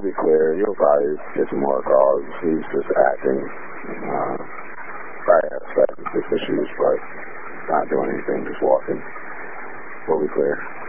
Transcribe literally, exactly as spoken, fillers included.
he'll be clear. He'll probably get some more calls. He's just acting. Uh, probably has substance issues, but not doing anything, just walking. We'll be clear.